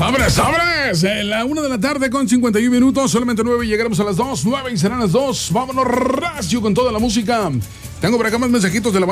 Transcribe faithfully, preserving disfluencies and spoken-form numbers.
¡Sobres, sobres! En la una de la tarde con cincuenta y un minutos, solamente nueve, llegaremos a las dos, nueve y serán las dos. Vámonos, racio con toda la música. Tengo por acá más mensajitos de la